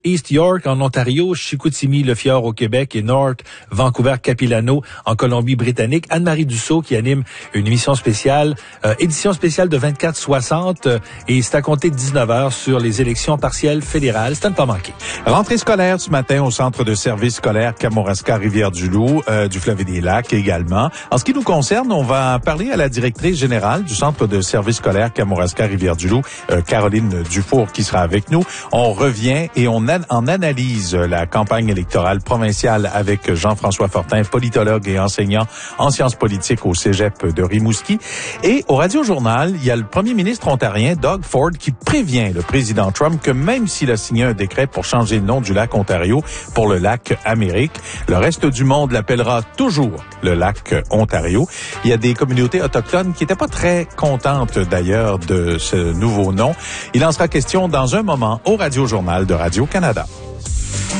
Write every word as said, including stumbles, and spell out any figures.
East York en Ontario, Chicoutimi-Le-Fjord au Québec et North Vancouver-Capilano en Colombie-Britannique. Anne-Marie Dussault qui anime une émission spéciale, euh, édition spéciale de vingt-quatre soixante euh, et c'est à compter de dix-neuf heures sur les élections partielles fédérales. C'est à ne pas manquer. Rentrée scolaire ce matin au centre de service scolaire Kamouraska-Rivière-du-Loup, euh, du Fleuve et des Lacs également. En ce qui nous concerne, on va parler à la directrice générale du centre de service scolaire Kamouraska-Rivière-du-Loup, euh, Caroline Dufour, qui sera avec nous. On revient et on en analyse la campagne électorale provinciale avec Jean-François Fortin, politologue et enseignant en sciences politiques au Cégep de Rimouski. Et au Radio-Journal, il y a le premier ministre ontarien, Doug Ford, qui prévient le président Trump que même s'il a signé un décret pour changer le nom du lac Ontario pour le lac Amérique, le reste du monde l'appellera toujours le lac Ontario. Il y a des communautés autochtones qui n'étaient pas très contentes d'ailleurs de ce nouveau nom. Il en sera question dans un moment au Radio-Journal de Radio-Canada.